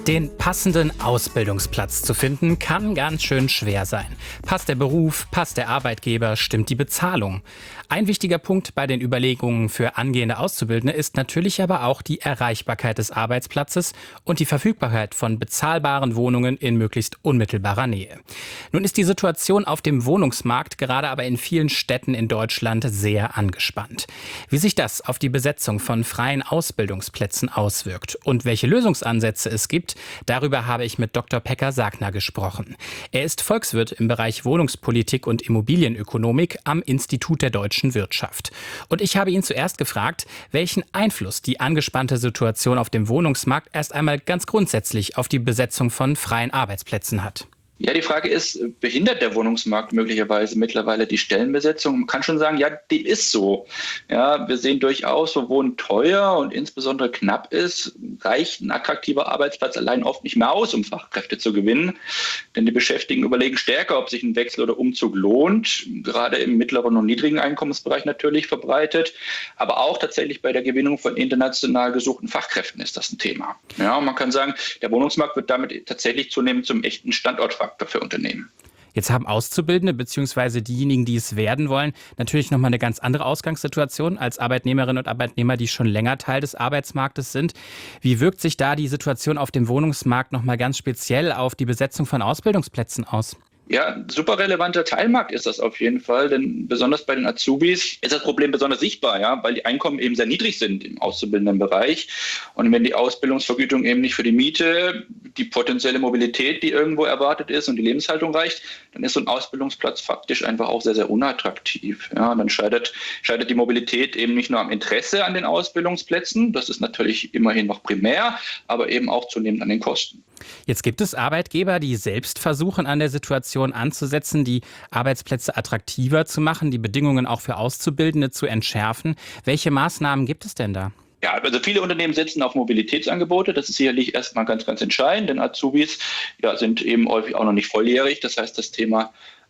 Den passenden Ausbildungsplatz zu finden, kann ganz schön schwer sein. Passt der Beruf, passt der Arbeitgeber, stimmt die Bezahlung? Ein wichtiger Punkt bei den Überlegungen für angehende Auszubildende ist natürlich aber auch die Erreichbarkeit des Arbeitsplatzes und die Verfügbarkeit von bezahlbaren Wohnungen in möglichst unmittelbarer Nähe. Nun ist die Situation auf dem Wohnungsmarkt gerade aber in vielen Städten in Deutschland sehr angespannt. Wie sich das auf die Besetzung von freien Ausbildungsplätzen auswirkt und welche Lösungsansätze es gibt, darüber habe ich mit Dr. Pekka Sackner gesprochen. Er ist Volkswirt im Bereich Wohnungspolitik und Immobilienökonomik am Institut der deutschen Wirtschaft. Und ich habe ihn zuerst gefragt, welchen Einfluss die angespannte Situation auf dem Wohnungsmarkt erst einmal ganz grundsätzlich auf die Besetzung von freien Arbeitsplätzen hat. Ja, die Frage ist, behindert der Wohnungsmarkt möglicherweise mittlerweile die Stellenbesetzung? Man kann schon sagen, ja, die ist so. Ja, wir sehen durchaus, wo Wohnen teuer und insbesondere knapp ist, reicht ein attraktiver Arbeitsplatz allein oft nicht mehr aus, um Fachkräfte zu gewinnen. Denn die Beschäftigten überlegen stärker, ob sich ein Wechsel oder Umzug lohnt, gerade im mittleren und niedrigen Einkommensbereich natürlich verbreitet. Aber auch tatsächlich bei der Gewinnung von international gesuchten Fachkräften ist das ein Thema. Ja, und man kann sagen, der Wohnungsmarkt wird damit tatsächlich zunehmend zum echten Standortfaktor für Unternehmen. Jetzt haben Auszubildende bzw. diejenigen, die es werden wollen, natürlich nochmal eine ganz andere Ausgangssituation als Arbeitnehmerinnen und Arbeitnehmer, die schon länger Teil des Arbeitsmarktes sind. Wie wirkt sich da die Situation auf dem Wohnungsmarkt nochmal ganz speziell auf die Besetzung von Ausbildungsplätzen aus? Ja, super relevanter Teilmarkt ist das auf jeden Fall, denn besonders bei den Azubis ist das Problem besonders sichtbar, ja, weil die Einkommen eben sehr niedrig sind im auszubildenden Bereich. Und wenn die Ausbildungsvergütung eben nicht für die Miete, die potenzielle Mobilität, die irgendwo erwartet ist und die Lebenshaltung reicht, dann ist so ein Ausbildungsplatz faktisch einfach auch sehr, sehr unattraktiv. Ja, dann scheitert die Mobilität eben nicht nur am Interesse an den Ausbildungsplätzen, das ist natürlich immerhin noch primär, aber eben auch zunehmend an den Kosten. Jetzt gibt es Arbeitgeber, die selbst versuchen, an der Situation anzusetzen, die Arbeitsplätze attraktiver zu machen, die Bedingungen auch für Auszubildende zu entschärfen. Welche Maßnahmen gibt es denn da? Ja, also viele Unternehmen setzen auf Mobilitätsangebote. Das ist sicherlich erstmal ganz, ganz entscheidend, denn Azubis sind eben häufig auch noch nicht volljährig. Das heißt, das Thema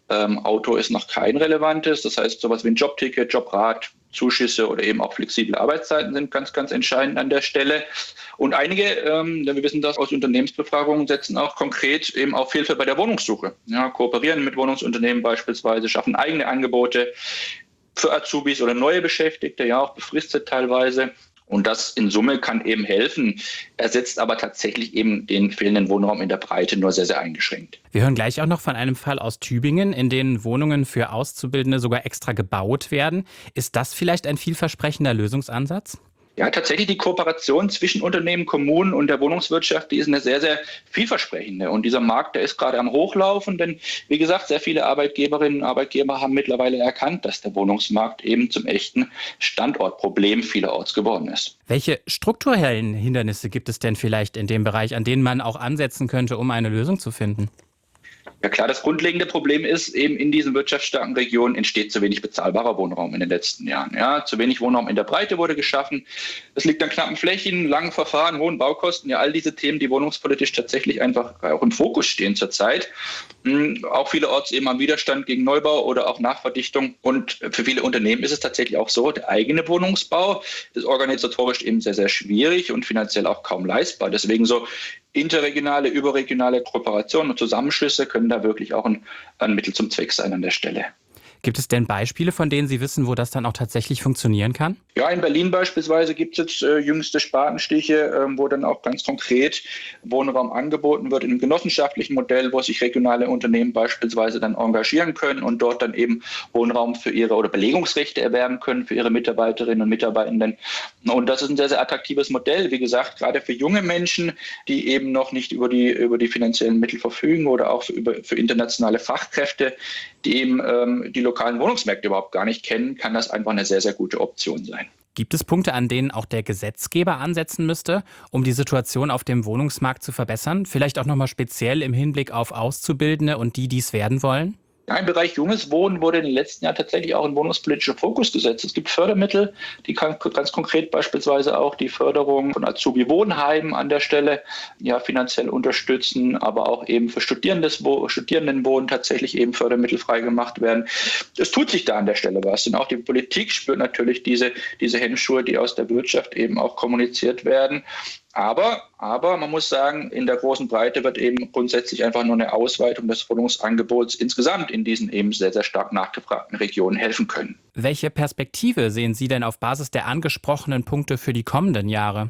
Auto ist noch kein relevantes. Das heißt, sowas wie ein Jobticket, Jobrad, Zuschüsse oder eben auch flexible Arbeitszeiten sind ganz, ganz entscheidend an der Stelle. Und einige, wir wissen das aus Unternehmensbefragungen, setzen auch konkret eben auf Hilfe bei der Wohnungssuche. Ja, kooperieren mit Wohnungsunternehmen beispielsweise, schaffen eigene Angebote für Azubis oder neue Beschäftigte, ja auch befristet teilweise. Und das in Summe kann eben helfen, ersetzt aber tatsächlich eben den fehlenden Wohnraum in der Breite nur sehr, sehr eingeschränkt. Wir hören gleich auch noch von einem Fall aus Tübingen, in dem Wohnungen für Auszubildende sogar extra gebaut werden. Ist das vielleicht ein vielversprechender Lösungsansatz? Ja, tatsächlich die Kooperation zwischen Unternehmen, Kommunen und der Wohnungswirtschaft, die ist eine sehr, sehr vielversprechende. Und dieser Markt, der ist gerade am Hochlaufen, denn wie gesagt, sehr viele Arbeitgeberinnen und Arbeitgeber haben mittlerweile erkannt, dass der Wohnungsmarkt eben zum echten Standortproblem vielerorts geworden ist. Welche strukturellen Hindernisse gibt es denn vielleicht in dem Bereich, an denen man auch ansetzen könnte, um eine Lösung zu finden? Ja klar, das grundlegende Problem ist eben, in diesen wirtschaftsstarken Regionen entsteht zu wenig bezahlbarer Wohnraum in den letzten Jahren. Ja, zu wenig Wohnraum in der Breite wurde geschaffen. Das liegt an knappen Flächen, langen Verfahren, hohen Baukosten. Ja, all diese Themen, die wohnungspolitisch tatsächlich einfach auch im Fokus stehen zurzeit. Auch vielerorts eben am Widerstand gegen Neubau oder auch Nachverdichtung. Und für viele Unternehmen ist es tatsächlich auch so, der eigene Wohnungsbau ist organisatorisch eben sehr, sehr schwierig und finanziell auch kaum leistbar. Deswegen so interregionale, überregionale Kooperationen und Zusammenschlüsse können da wirklich auch ein Mittel zum Zweck sein an der Stelle. Gibt es denn Beispiele, von denen Sie wissen, wo das dann auch tatsächlich funktionieren kann? Ja, in Berlin beispielsweise gibt es jetzt jüngste Spatenstiche, wo dann auch ganz konkret Wohnraum angeboten wird in einem genossenschaftlichen Modell, wo sich regionale Unternehmen beispielsweise dann engagieren können und dort dann eben Wohnraum für ihre oder Belegungsrechte erwerben können für ihre Mitarbeiterinnen und Mitarbeitenden. Und das ist ein sehr, sehr attraktives Modell, wie gesagt, gerade für junge Menschen, die eben noch nicht über die finanziellen Mittel verfügen oder auch für internationale Fachkräfte, die eben die lokalen Wohnungsmärkte überhaupt gar nicht kennen, kann das einfach eine sehr, sehr gute Option sein. Gibt es Punkte, an denen auch der Gesetzgeber ansetzen müsste, um die Situation auf dem Wohnungsmarkt zu verbessern? Vielleicht auch nochmal speziell im Hinblick auf Auszubildende und die es werden wollen? Ja, im Bereich junges Wohnen wurde in den letzten Jahren tatsächlich auch ein wohnungspolitischer Fokus gesetzt. Es gibt Fördermittel, die kann ganz konkret beispielsweise auch die Förderung von Azubi-Wohnheimen an der Stelle finanziell unterstützen, aber auch eben für Studierendenwohnen tatsächlich eben Fördermittel freigemacht werden. Es tut sich da an der Stelle was. Und auch die Politik spürt natürlich diese Hemmschuhe, die aus der Wirtschaft eben auch kommuniziert werden. Aber man muss sagen, in der großen Breite wird eben grundsätzlich einfach nur eine Ausweitung des Wohnungsangebots insgesamt in diesen eben sehr, sehr stark nachgefragten Regionen helfen können. Welche Perspektive sehen Sie denn auf Basis der angesprochenen Punkte für die kommenden Jahre?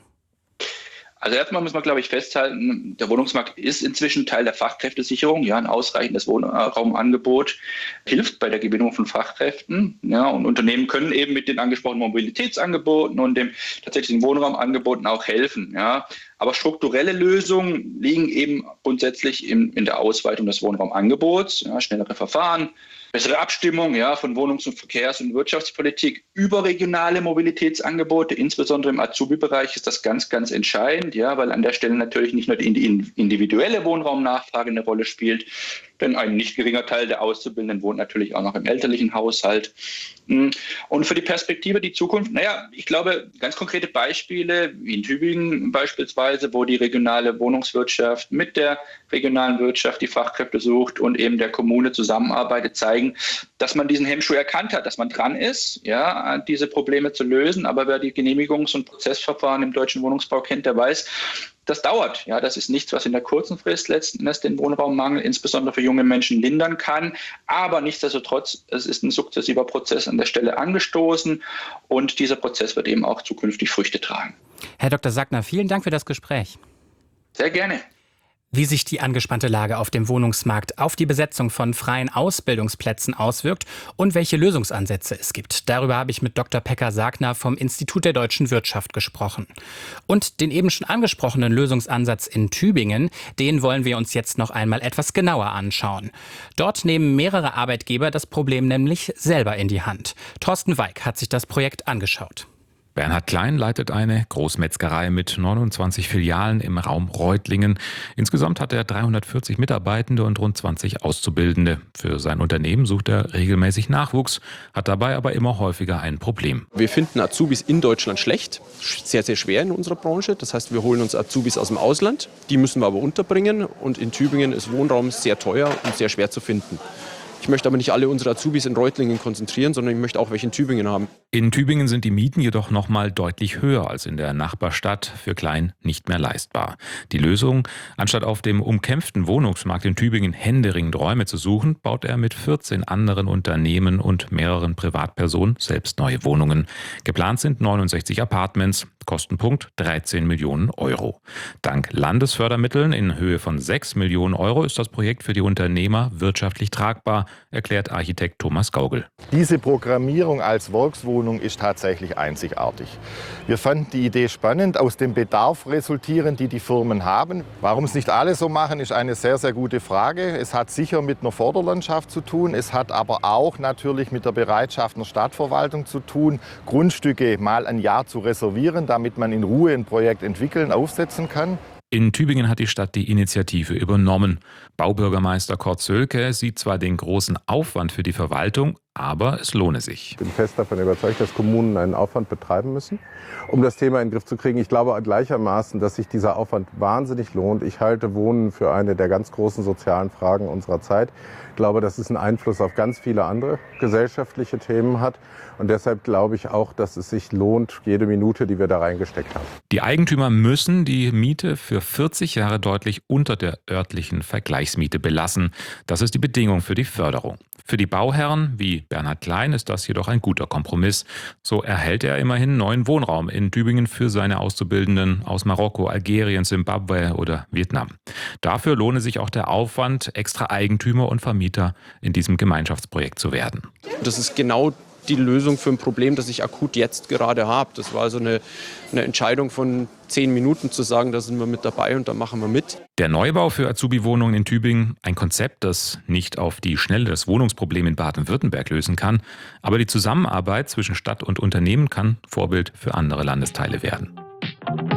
Also erstmal muss man, glaube ich, festhalten, der Wohnungsmarkt ist inzwischen Teil der Fachkräftesicherung. Ja, ein ausreichendes Wohnraumangebot hilft bei der Gewinnung von Fachkräften. Ja, und Unternehmen können eben mit den angesprochenen Mobilitätsangeboten und dem tatsächlichen Wohnraumangeboten auch helfen. Ja. Aber strukturelle Lösungen liegen eben grundsätzlich in der Ausweitung des Wohnraumangebots, ja, schnellere Verfahren, bessere Abstimmung von Wohnungs- und Verkehrs- und Wirtschaftspolitik, überregionale Mobilitätsangebote, insbesondere im Azubi-Bereich ist das ganz, ganz entscheidend, weil an der Stelle natürlich nicht nur die individuelle Wohnraumnachfrage eine Rolle spielt, denn ein nicht geringer Teil der Auszubildenden wohnt natürlich auch noch im elterlichen Haushalt. Und für die Perspektive, die Zukunft, ich glaube, ganz konkrete Beispiele, wie in Tübingen beispielsweise, wo die regionale Wohnungswirtschaft mit der regionalen Wirtschaft die Fachkräfte sucht und eben der Kommune zusammenarbeitet, zeigen, dass man diesen Hemmschuh erkannt hat, dass man dran ist, diese Probleme zu lösen. Aber wer die Genehmigungs- und Prozessverfahren im deutschen Wohnungsbau kennt, der weiß, das dauert. Ja, das ist nichts, was in der kurzen Frist letzten Endes den Wohnraummangel insbesondere für junge Menschen lindern kann. Aber nichtsdestotrotz, es ist ein sukzessiver Prozess an der Stelle angestoßen und dieser Prozess wird eben auch zukünftig Früchte tragen. Herr Dr. Sackner, vielen Dank für das Gespräch. Sehr gerne. Wie sich die angespannte Lage auf dem Wohnungsmarkt auf die Besetzung von freien Ausbildungsplätzen auswirkt und welche Lösungsansätze es gibt. Darüber habe ich mit Dr. Pekka Sackner vom Institut der deutschen Wirtschaft gesprochen. Und den eben schon angesprochenen Lösungsansatz in Tübingen, den wollen wir uns jetzt noch einmal etwas genauer anschauen. Dort nehmen mehrere Arbeitgeber das Problem nämlich selber in die Hand. Thorsten Weig hat sich das Projekt angeschaut. Bernhard Klein leitet eine Großmetzgerei mit 29 Filialen im Raum Reutlingen. Insgesamt hat er 340 Mitarbeitende und rund 20 Auszubildende. Für sein Unternehmen sucht er regelmäßig Nachwuchs, hat dabei aber immer häufiger ein Problem. Wir finden Azubis in Deutschland schlecht, sehr, sehr schwer in unserer Branche. Das heißt, wir holen uns Azubis aus dem Ausland, die müssen wir aber unterbringen. Und in Tübingen ist Wohnraum sehr teuer und sehr schwer zu finden. Ich möchte aber nicht alle unsere Azubis in Reutlingen konzentrieren, sondern ich möchte auch welche in Tübingen haben. In Tübingen sind die Mieten jedoch noch mal deutlich höher als in der Nachbarstadt, für Klein nicht mehr leistbar. Die Lösung: Anstatt auf dem umkämpften Wohnungsmarkt in Tübingen händeringend Räume zu suchen, baut er mit 14 anderen Unternehmen und mehreren Privatpersonen selbst neue Wohnungen. Geplant sind 69 Apartments, Kostenpunkt 13 Millionen Euro. Dank Landesfördermitteln in Höhe von 6 Millionen Euro ist das Projekt für die Unternehmer wirtschaftlich tragbar, erklärt Architekt Thomas Gaugel. Diese Programmierung als Volkswohnung ist tatsächlich einzigartig. Wir fanden die Idee spannend, aus dem Bedarf resultierend, die Firmen haben. Warum es nicht alle so machen, ist eine sehr, sehr gute Frage. Es hat sicher mit einer Vorderlandschaft zu tun. Es hat aber auch natürlich mit der Bereitschaft einer Stadtverwaltung zu tun, Grundstücke mal ein Jahr zu reservieren, damit man in Ruhe ein Projekt entwickeln, aufsetzen kann. In Tübingen hat die Stadt die Initiative übernommen. Baubürgermeister Kurt Sölke sieht zwar den großen Aufwand für die Verwaltung, aber es lohne sich. Ich bin fest davon überzeugt, dass Kommunen einen Aufwand betreiben müssen, um das Thema in den Griff zu kriegen. Ich glaube gleichermaßen, dass sich dieser Aufwand wahnsinnig lohnt. Ich halte Wohnen für eine der ganz großen sozialen Fragen unserer Zeit. Ich glaube, dass es einen Einfluss auf ganz viele andere gesellschaftliche Themen hat. Und deshalb glaube ich auch, dass es sich lohnt, jede Minute, die wir da reingesteckt haben. Die Eigentümer müssen die Miete für 40 Jahre deutlich unter der örtlichen Vergleichsmiete belassen. Das ist die Bedingung für die Förderung. Für die Bauherren wie Bernhard Klein ist das jedoch ein guter Kompromiss. So erhält er immerhin neuen Wohnraum in Tübingen für seine Auszubildenden aus Marokko, Algerien, Simbabwe oder Vietnam. Dafür lohne sich auch der Aufwand, extra Eigentümer und Vermieter in diesem Gemeinschaftsprojekt zu werden. Das ist genau die Lösung für ein Problem, das ich akut jetzt gerade habe. Das war also eine Entscheidung von 10 Minuten zu sagen, da sind wir mit dabei und da machen wir mit. Der Neubau für Azubi-Wohnungen in Tübingen, ein Konzept, das nicht auf die Schnelle das Wohnungsproblem in Baden-Württemberg lösen kann, aber die Zusammenarbeit zwischen Stadt und Unternehmen kann Vorbild für andere Landesteile werden.